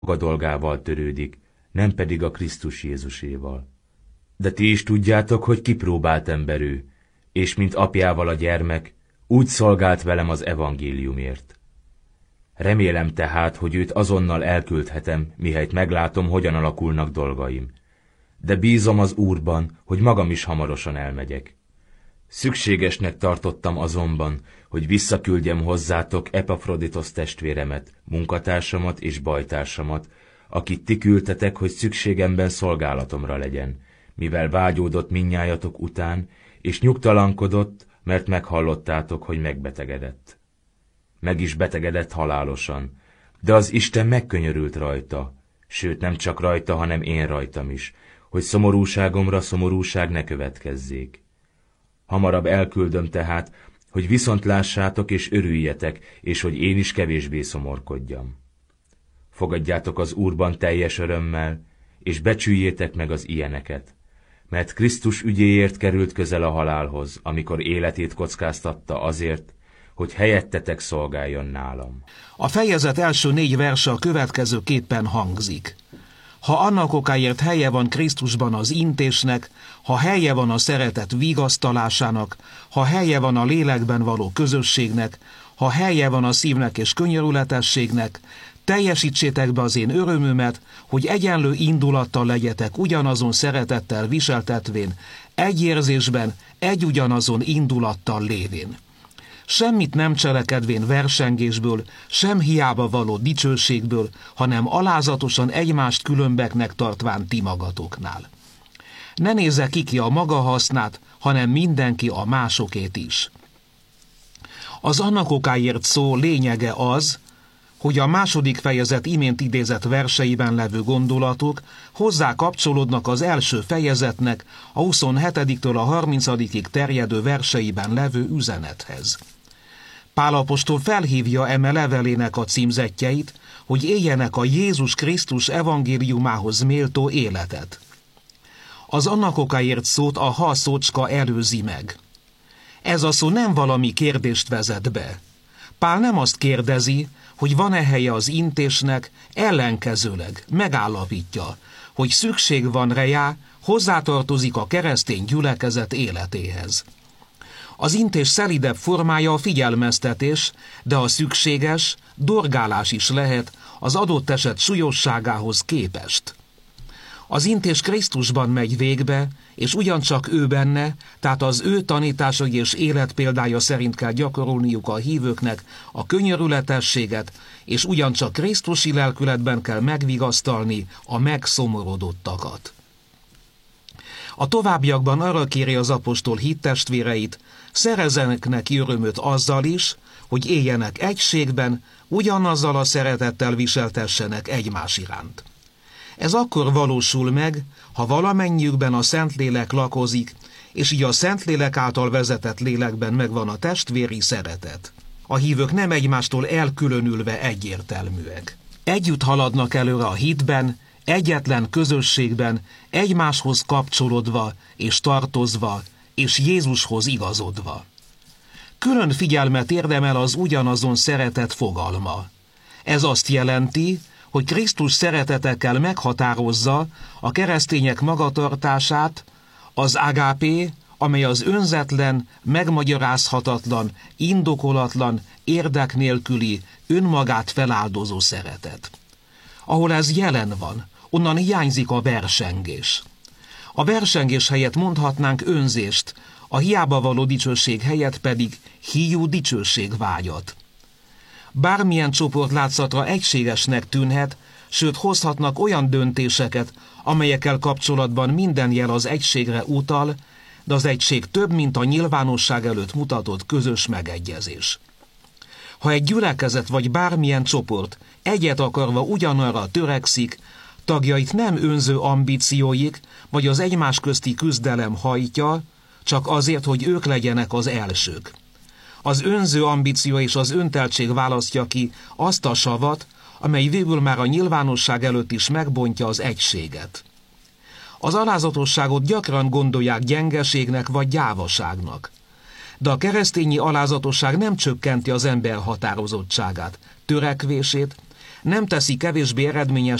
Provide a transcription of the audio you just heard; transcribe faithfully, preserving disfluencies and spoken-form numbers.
maga dolgával törődik, nem pedig a Krisztus Jézuséval. De ti is tudjátok, hogy kipróbált ember ő, és mint apjával a gyermek, úgy szolgált velem az evangéliumért. Remélem tehát, hogy őt azonnal elküldhetem, mihelyt meglátom, hogyan alakulnak dolgaim. De bízom az Úrban, hogy magam is hamarosan elmegyek. Szükségesnek tartottam azonban, hogy visszaküldjem hozzátok Epafroditos testvéremet, munkatársamat és bajtársamat, akit ti küldtetek, hogy szükségemben szolgálatomra legyen, mivel vágyódott mindnyájatok után, és nyugtalankodott, mert meghallottátok, hogy megbetegedett. Meg is betegedett halálosan, de az Isten megkönyörült rajta, sőt nem csak rajta, hanem én rajtam is, hogy szomorúságomra szomorúság ne következzék. Hamarabb elküldöm tehát, hogy viszont lássátok és örüljetek, és hogy én is kevésbé szomorkodjam. Fogadjátok az Úrban teljes örömmel, és becsüljétek meg az ilyeneket, mert Krisztus ügyéért került közel a halálhoz, amikor életét kockáztatta azért, hogy helyettetek szolgáljon nálam. A fejezet első négy verse a következőképpen hangzik. Ha annak okáért helye van Krisztusban az intésnek, ha helye van a szeretet vigasztalásának, ha helye van a lélekben való közösségnek, ha helye van a szívnek és könyörületességnek, teljesítsétek be az én örömömet, hogy egyenlő indulattal legyetek ugyanazon szeretettel viseltetvén, egy érzésben, egy ugyanazon indulattal lévén. Semmit nem cselekedvén versengésből, sem hiába való dicsőségből, hanem alázatosan egymást különbeknek tartván ti magatoknál. Ne nézze ki ki a maga hasznát, hanem mindenki a másokét is. Az annak okáért szó lényege az, hogy a második fejezet imént idézett verseiben levő gondolatok hozzá kapcsolódnak az első fejezetnek a huszonhetediktől a harmincadikig terjedő verseiben levő üzenethez. Pál apostol felhívja eme levelének a címzettjeit, hogy éljenek a Jézus Krisztus evangéliumához méltó életet. Az annak okáért szót a ha szócska előzi meg. Ez a szó nem valami kérdést vezet be. Pál nem azt kérdezi, hogy van-e helye az intésnek, ellenkezőleg megállapítja, hogy szükség van rá, hozzátartozik a keresztény gyülekezet életéhez. Az intés szelidebb formája a figyelmeztetés, de a szükséges, dorgálás is lehet az adott eset súlyosságához képest. Az intés Krisztusban megy végbe, és ugyancsak ő benne, tehát az ő tanításai és életpéldája szerint kell gyakorolniuk a hívőknek a könyörületességet, és ugyancsak krisztusi lelkületben kell megvigasztalni a megszomorodottakat. A továbbiakban arra kéri az apostol hittestvéreit, szerezzenek neki örömöt azzal is, hogy éljenek egységben, ugyanazzal a szeretettel viseltessenek egymás iránt. Ez akkor valósul meg, ha valamennyiükben a Szentlélek lakozik, és így a Szentlélek által vezetett lélekben megvan a testvéri szeretet. A hívők nem egymástól elkülönülve egyértelműek. Együtt haladnak előre a hitben, egyetlen közösségben, egymáshoz kapcsolódva és tartozva, és Jézushoz igazodva. Külön figyelmet érdemel az ugyanazon szeretet fogalma. Ez azt jelenti, hogy Krisztus szeretetekkel meghatározza a keresztények magatartását, az agápé, amely az önzetlen, megmagyarázhatatlan, indokolatlan, érdek nélküli, önmagát feláldozó szeretet. Ahol ez jelen van, onnan hiányzik a versengés. A versengés helyett mondhatnánk önzést, a hiába való dicsőség helyett pedig híjú dicsőségvágyat. Bármilyen csoport látszatra egységesnek tűnhet, sőt hozhatnak olyan döntéseket, amelyekkel kapcsolatban minden jel az egységre utal, de az egység több, mint a nyilvánosság előtt mutatott közös megegyezés. Ha egy gyülekezet vagy bármilyen csoport egyet akarva ugyanarra törekszik, tagjait nem önző ambícióik vagy az egymás közti küzdelem hajtja, csak azért, hogy ők legyenek az elsők. Az önző ambíció és az önteltség választja ki azt a savat, amely végül már a nyilvánosság előtt is megbontja az egységet. Az alázatosságot gyakran gondolják gyengeségnek vagy gyávaságnak. De a keresztényi alázatosság nem csökkenti az ember határozottságát, törekvését, nem teszi kevésbé eredményes